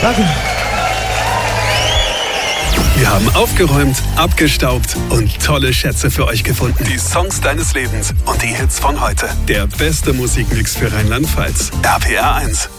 Danke. Wir haben aufgeräumt, abgestaubt und tolle Schätze für euch gefunden. Die Songs deines Lebens und die Hits von heute. Der beste Musikmix für Rheinland-Pfalz. RPR 1.